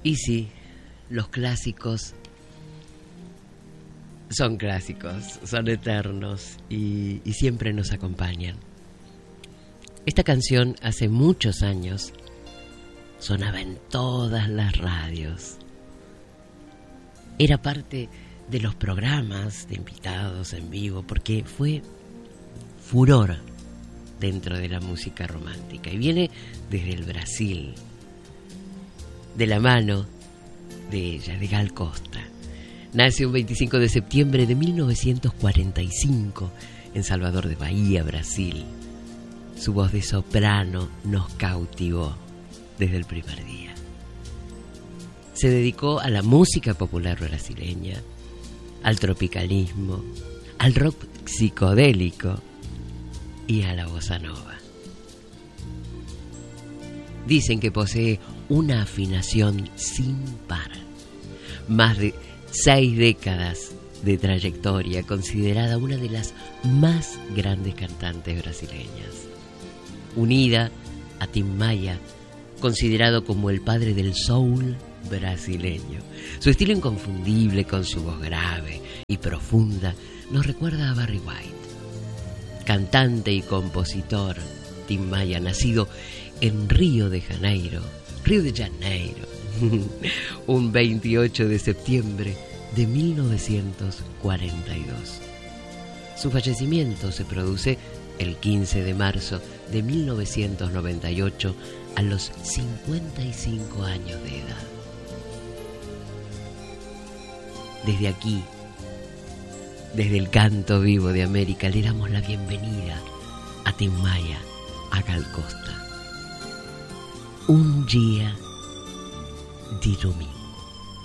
Y sí, los clásicos son clásicos, son eternos y siempre nos acompañan. Esta canción hace muchos años sonaba en todas las radios. Era parte de los programas de invitados en vivo porque fue furor dentro de la música romántica y viene desde el Brasil, de la mano de ella, de Gal Costa. Nace un 25 de septiembre de 1945 en Salvador de Bahía, Brasil. Su voz de soprano nos cautivó desde el primer día. Se dedicó a la música popular brasileña, al tropicalismo, al rock psicodélico y a la bossa nova. Dicen que posee una afinación sin par. Más de 6 décadas de trayectoria, considerada una de las más grandes cantantes brasileñas. Unida a Tim Maia, considerado como el padre del soul brasileño. Su estilo inconfundible, con su voz grave y profunda, nos recuerda a Barry White. Cantante y compositor, Tim Maia, nacido en Río de Janeiro, un 28 de septiembre de 1942. Su fallecimiento se produce el 15 de marzo de 1998 a los 55 años de edad. Desde aquí, desde el Canto Vivo de América, le damos la bienvenida a Tim Maia, a Gal Costa. Un día di domingo.